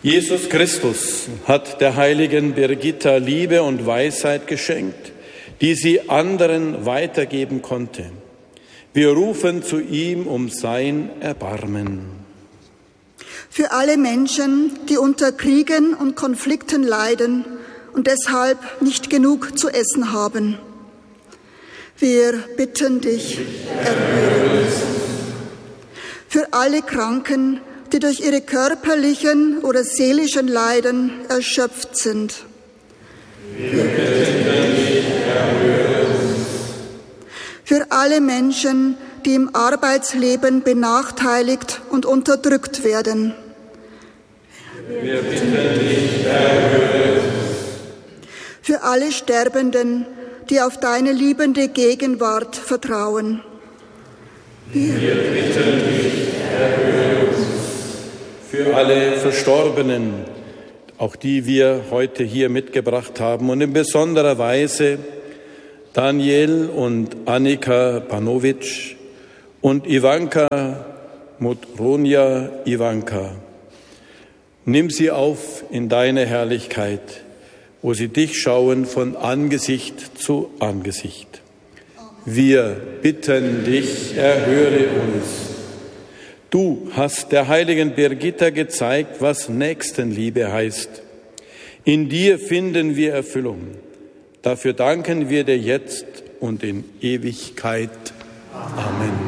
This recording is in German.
Jesus Christus hat der heiligen Birgitta Liebe und Weisheit geschenkt, die sie anderen weitergeben konnte. Wir rufen zu ihm um sein Erbarmen. Für alle Menschen, die unter Kriegen und Konflikten leiden und deshalb nicht genug zu essen haben. Wir bitten dich, erhöre uns. Für alle Kranken, die durch ihre körperlichen oder seelischen Leiden erschöpft sind. Wir bitten dich, erhöre uns. Für alle Menschen, die im Arbeitsleben benachteiligt und unterdrückt werden. Wir bitten dich, erhöre uns. Für alle Sterbenden, die auf deine liebende Gegenwart vertrauen. Wir bitten dich, erhöre uns. Für alle Verstorbenen, auch die wir heute hier mitgebracht haben, und in besonderer Weise Daniel und Annika Panovic und Ivanka Modronia Ivanka. Nimm sie auf in deine Herrlichkeit, wo sie dich schauen von Angesicht zu Angesicht. Wir bitten dich, erhöre uns. Du hast der heiligen Birgitta gezeigt, was Nächstenliebe heißt. In dir finden wir Erfüllung. Dafür danken wir dir jetzt und in Ewigkeit. Amen.